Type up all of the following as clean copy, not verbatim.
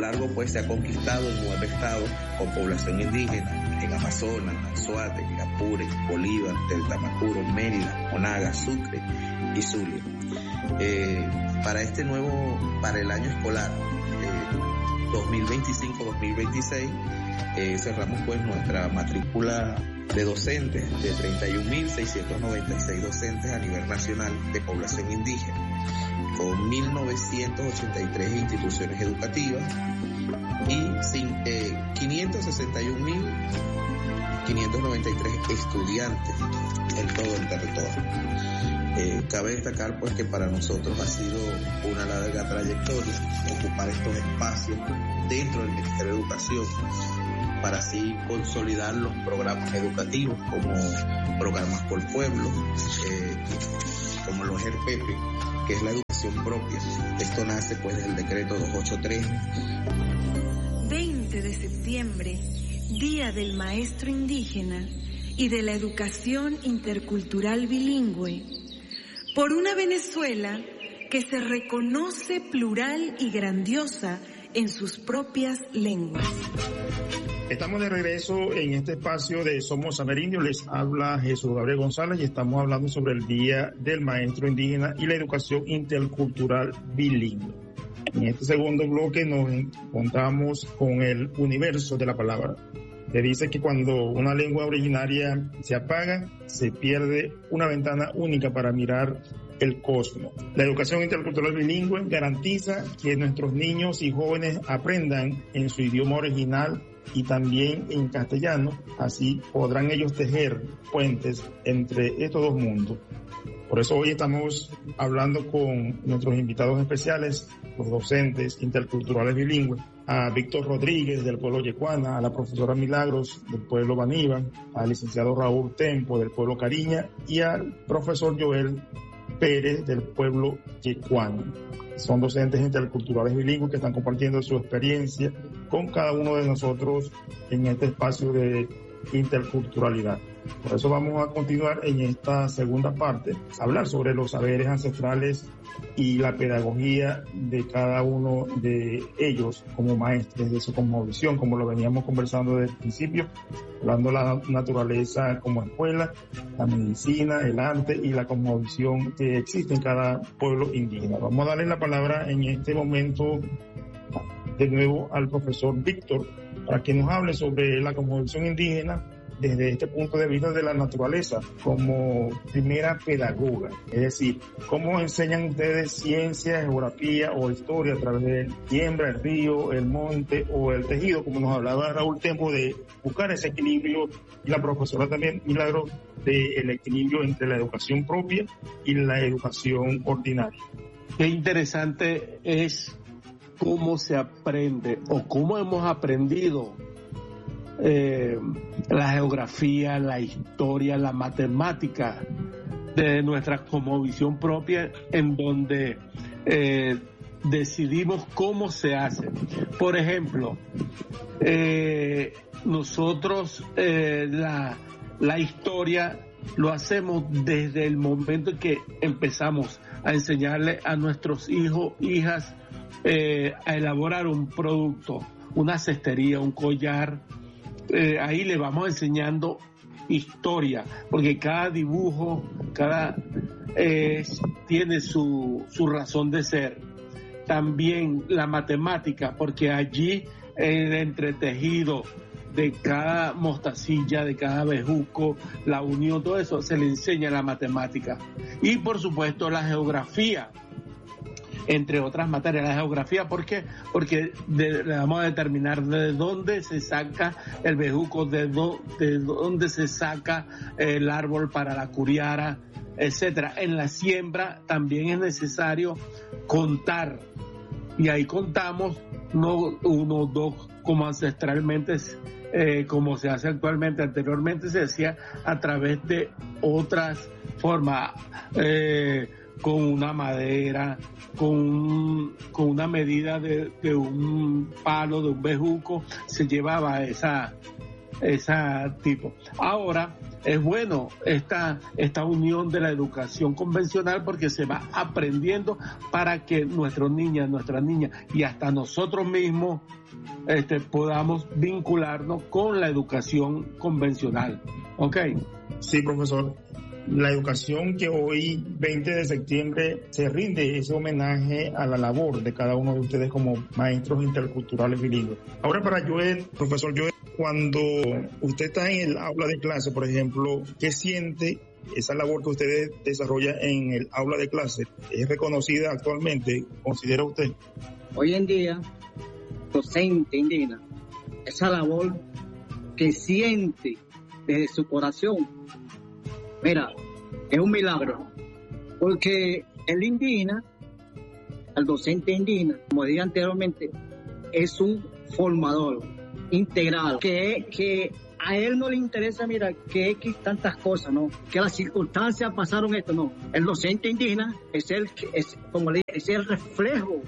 largo pues se ha conquistado en 9 estados con población indígena, en Amazonas, Anzoátegui, Apure, Bolívar, Teltamacuro, Mérida, Monagas, Sucre y Zulia. Para el año escolar 2025-2026 cerramos pues nuestra matrícula de docentes de 31.696 docentes a nivel nacional de población indígena, con 1.983 instituciones educativas y 561.593 estudiantes en todo el territorio. Cabe destacar pues que para nosotros ha sido una larga trayectoria ocupar estos espacios dentro del Ministerio de Educación para así consolidar los programas educativos como Programas por Pueblo, como los ERPEP, que es la educación propia. Esto nace pues del decreto 283. 20 de septiembre, Día del Maestro Indígena y de la Educación Intercultural Bilingüe, por una Venezuela que se reconoce plural y grandiosa en sus propias lenguas. Estamos de regreso en este espacio de Somos Amerindios. Les habla Jesús Gabriel González y estamos hablando sobre el Día del Maestro Indígena y la Educación Intercultural Bilingüe. En este segundo bloque nos encontramos con el universo de la palabra. Que dice que cuando una lengua originaria se apaga, se pierde una ventana única para mirar el cosmos. La educación intercultural bilingüe garantiza que nuestros niños y jóvenes aprendan en su idioma original y también en castellano. Así podrán ellos tejer puentes entre estos dos mundos. Por eso hoy estamos hablando con nuestros invitados especiales, los docentes interculturales bilingües, a Víctor Rodríguez del pueblo Yecuana, a la profesora Milagros del pueblo Baníbal, al licenciado Raúl Tempo del pueblo Cariña y al profesor Joel Pérez del pueblo Yecuana. Son docentes interculturales bilingües que están compartiendo su experiencia con cada uno de nosotros en este espacio de interculturalidad. Por eso vamos a continuar en esta segunda parte, a hablar sobre los saberes ancestrales y la pedagogía de cada uno de ellos como maestros, de su cosmovisión, como lo veníamos conversando desde el principio, hablando de la naturaleza como escuela, la medicina, el arte y la cosmovisión que existe en cada pueblo indígena. Vamos a darle la palabra en este momento de nuevo al profesor Víctor para que nos hable sobre la cosmovisión indígena desde este punto de vista de la naturaleza como primera pedagoga. Es decir, ¿cómo enseñan ustedes ciencia, geografía o historia a través de siembra, el río, el monte o el tejido? Como nos hablaba Raúl Tempo, de buscar ese equilibrio, y la profesora también, Milagro, del equilibrio entre la educación propia y la educación ordinaria. Qué interesante es cómo se aprende o cómo hemos aprendido la geografía, la historia, la matemática de nuestra cosmovisión propia, en donde decidimos cómo se hace. Por ejemplo, nosotros la historia lo hacemos desde el momento en que empezamos a enseñarle a nuestros hijos, hijas, a elaborar un producto, una cestería, un collar. Ahí le vamos enseñando historia, porque cada dibujo, tiene su razón de ser. También la matemática, porque allí el entretejido de cada mostacilla, de cada bejuco, la unión, todo eso se le enseña la matemática. Y por supuesto la geografía, entre otras materias. La geografía, ¿por qué? Porque le vamos a determinar de dónde se saca el bejuco, de dónde se saca el árbol para la curiara, etcétera. En la siembra también es necesario contar, y ahí contamos no 1, 2, como ancestralmente, como se hace actualmente. Anteriormente se hacía a través de otras formas, con una madera, con una medida de un palo, de un bejuco, se llevaba esa ese tipo. Ahora, es bueno esta unión de la educación convencional porque se va aprendiendo para que nuestros niñas, nuestras niñas y hasta nosotros mismos podamos vincularnos con la educación convencional. ¿Ok? Sí, profesor. La educación que hoy, 20 de septiembre, se rinde ese homenaje a la labor de cada uno de ustedes como maestros interculturales bilingües. Ahora para Joel, profesor Joel, cuando usted está en el aula de clase, por ejemplo, ¿qué siente esa labor que ustedes desarrollan en el aula de clase? ¿Es reconocida actualmente, considera usted? Hoy en día, docente indígena, esa labor que siente desde su corazón, mira, es un milagro, porque el indígena, el docente indígena, como dije anteriormente, es un formador integral, que a él no le interesa, mira, que tantas cosas, ¿no? Que las circunstancias pasaron esto, no. El docente indígena es como le dije, es el reflejo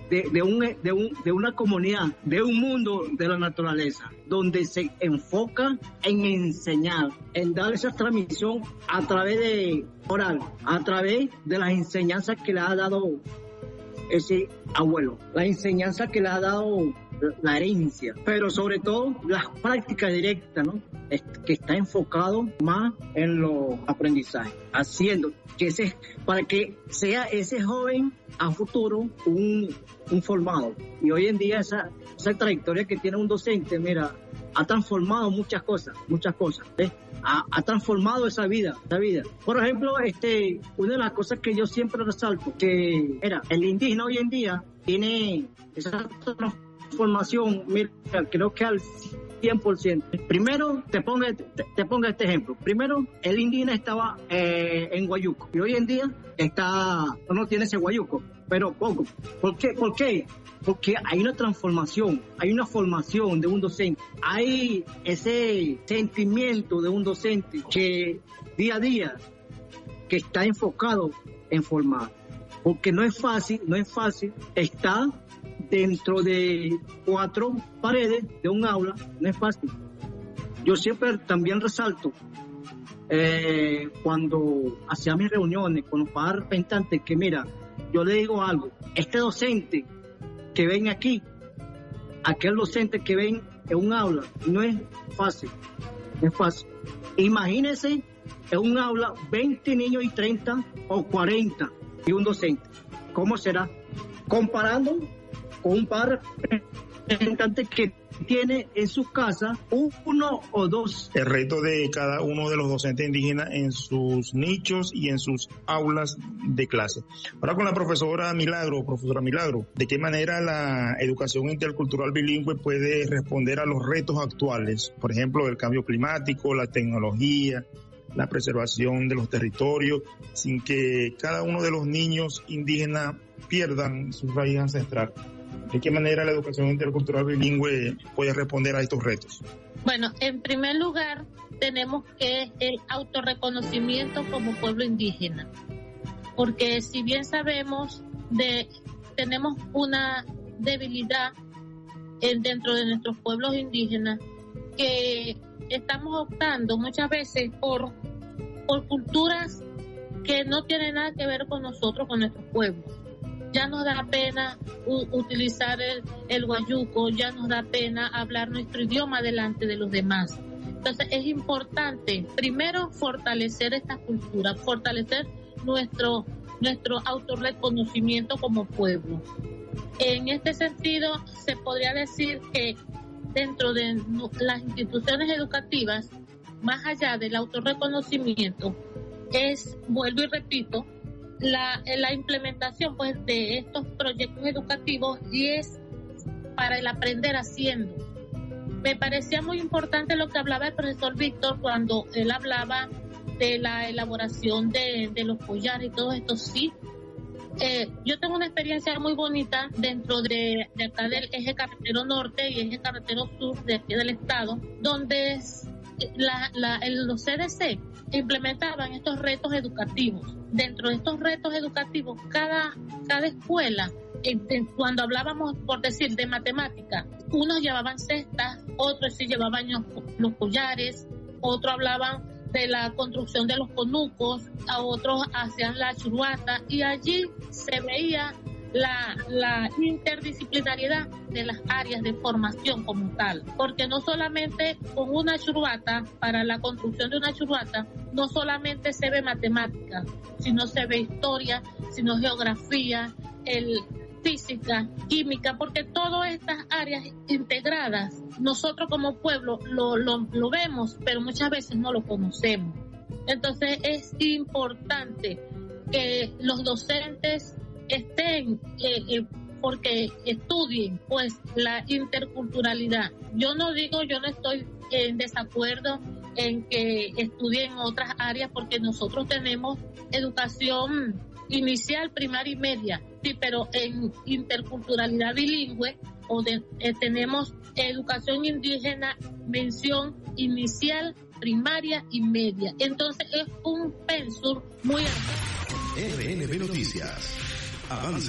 de una comunidad, de un mundo de la naturaleza, donde se enfoca en enseñar, en dar esa transmisión a través de oral, a través de las enseñanzas que le ha dado ese abuelo, la enseñanza que le ha dado la herencia, pero sobre todo las prácticas directas, ¿no? Que está enfocado más en los aprendizajes, haciendo para que sea ese joven a futuro un formado. Y hoy en día esa trayectoria que tiene un docente, mira, ha transformado muchas cosas, ¿ves? Ha transformado esa vida. Por ejemplo, una de las cosas que yo siempre resalto, que el indígena hoy en día tiene esa transformación, mira, creo que al 100%. Primero, te pongo este ejemplo. Primero, el indígena estaba en Guayuco y hoy en día no tiene ese Guayuco, pero poco. ¿Por qué? Porque hay una transformación, hay una formación de un docente, hay ese sentimiento de un docente que día a día que está enfocado en formar. Porque no es fácil estar dentro de 4 paredes de un aula, no es fácil. Yo siempre también resalto cuando hacía mis reuniones con los padres representantes que mira, yo le digo algo, este docente que ven aquí, aquel docente que ven en un aula, no es fácil. Imagínense en un aula 20 niños y 30 o 40 y un docente. ¿Cómo será? Comparando con un padre representante que tiene en su casa 1 o 2. El reto de cada uno de los docentes indígenas en sus nichos y en sus aulas de clase. Ahora con la profesora Milagro, ¿de qué manera la educación intercultural bilingüe puede responder a los retos actuales? Por ejemplo, el cambio climático, la tecnología, la preservación de los territorios, sin que cada uno de los niños indígenas pierdan su raíz ancestral. ¿De qué manera la educación intercultural bilingüe puede responder a estos retos? Bueno, en primer lugar, tenemos que el autorreconocimiento como pueblo indígena. Porque si bien sabemos, tenemos una debilidad dentro de nuestros pueblos indígenas, que estamos optando muchas veces por culturas que no tienen nada que ver con nosotros, con nuestros pueblos. Ya nos da pena utilizar el guayuco, ya nos da pena hablar nuestro idioma delante de los demás. Entonces es importante, primero, fortalecer esta cultura, fortalecer nuestro autorreconocimiento como pueblo. En este sentido, se podría decir que dentro de las instituciones educativas, más allá del autorreconocimiento, vuelvo y repito, la implementación pues de estos proyectos educativos, y es para el aprender haciendo. Me parecía muy importante lo que hablaba el profesor Víctor cuando él hablaba de la elaboración de los collares y todo esto. Sí, yo tengo una experiencia muy bonita dentro de acá del eje carretero norte y eje carretero sur de aquí del estado, donde los CDC implementaban estos retos educativos. Dentro de estos retos educativos, cada escuela, cuando hablábamos, por decir, de matemática, unos llevaban cestas, otros sí llevaban los collares, otros hablaban de la construcción de los conucos, a otros hacían la churuata, y allí se veía la interdisciplinariedad de las áreas de formación como tal, porque no solamente con una churuata, para la construcción de una churuata, no solamente se ve matemática, sino se ve historia, sino geografía, física, química, porque todas estas áreas integradas, nosotros como pueblo lo vemos, pero muchas veces no lo conocemos. Entonces es importante que los docentes estén, porque estudien pues la interculturalidad. Yo no estoy en desacuerdo en que estudien otras áreas, porque nosotros tenemos educación inicial, primaria y media, sí, pero en interculturalidad bilingüe tenemos educación indígena, mención inicial, primaria y media. Entonces es un pensum muy amplio. RNB Noticias. Avance.